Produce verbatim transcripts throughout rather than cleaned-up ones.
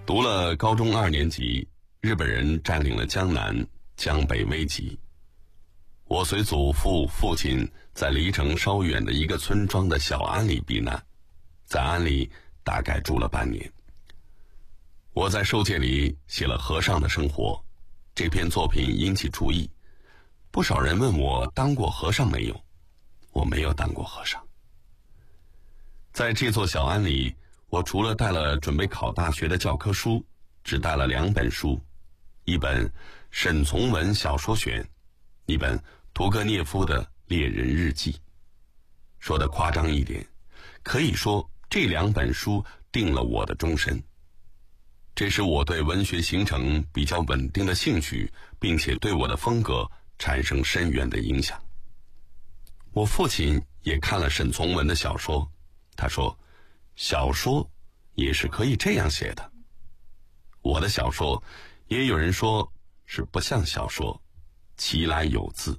读了高中二年级，日本人占领了江南，江北危急。我随祖父、父亲在离城稍远的一个村庄的小庵里避难，在庵里大概住了半年。我在受戒里写了和尚的生活，这篇作品引起注意，不少人问我当过和尚没有，我没有当过和尚。在这座小庵里，我除了带了准备考大学的教科书，只带了两本书，一本沈从文小说选，一本屠格涅夫的猎人日记。说得夸张一点，可以说这两本书定了我的终身。这是我对文学形成比较稳定的兴趣，并且对我的风格产生深远的影响。我父亲也看了沈从文的小说，他说小说也是可以这样写的。我的小说也有人说是不像小说，其来有自。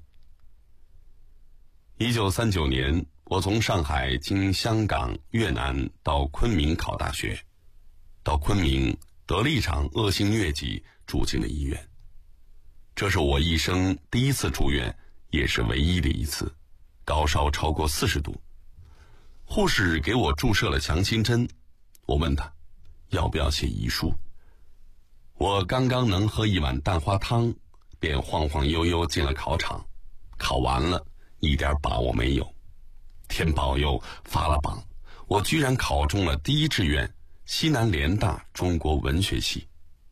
一九三九年，我从上海经香港、越南到昆明考大学，到昆明得了一场恶性疟疾，住进了医院。这是我一生第一次住院，也是唯一的一次，高烧超过四十度。护士给我注射了强心针，我问他要不要写遗书。我刚刚能喝一碗蛋花汤，便晃晃悠悠进了考场。考完了，一点把握没有。天保佑，发了榜，我居然考中了第一志愿西南联大中国文学系。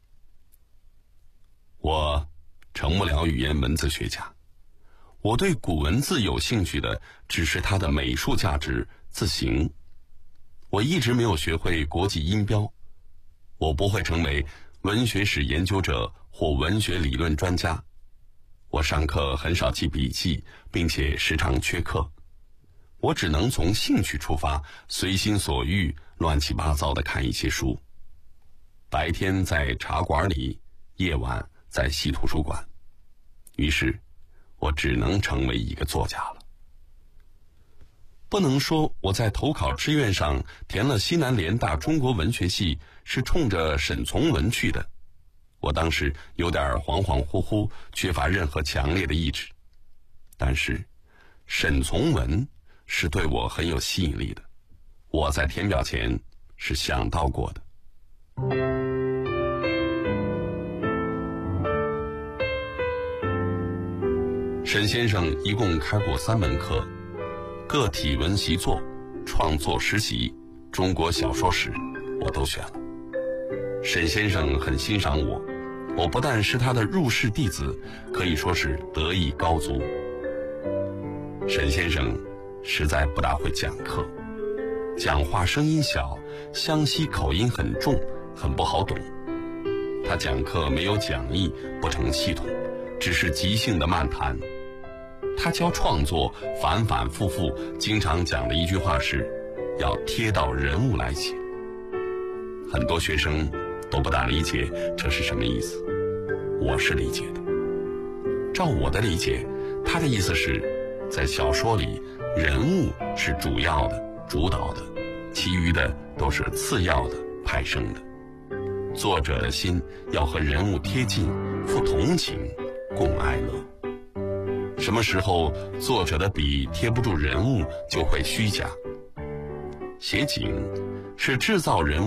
我成不了语言文字学家，我对古文字有兴趣的只是它的美术价值、字形。我一直没有学会国际音标，我不会成为文学史研究者或文学理论专家。我上课很少记笔记，并且时常缺课。我只能从兴趣出发，随心所欲，乱七八糟地看一些书。白天在茶馆里，夜晚在西图书馆。于是我只能成为一个作家了。不能说我在投考志愿上填了西南联大中国文学系是冲着沈从文去的，我当时有点恍恍惚惚，缺乏任何强烈的意志。但是沈从文是对我很有吸引力的，我在填表前是想到过的。沈先生一共开过三门课，个体文习作、创作实习、中国小说史，我都选了。沈先生很欣赏我，我不但是他的入室弟子，可以说是德艺高足。沈先生实在不大会讲课，讲话声音小，湘西口音很重，很不好懂。他讲课没有讲义，不成系统，只是即兴的漫谈。他教创作，反反复复经常讲的一句话是要贴到人物来写。很多学生都不大理解这是什么意思，我是理解的。照我的理解，他的意思是在小说里人物是主要的、主导的，其余的都是次要的、派生的。作者的心要和人物贴近，富同情，共哀乐。什么时候作者的笔贴不住人物，就会虚假。写景是制造人物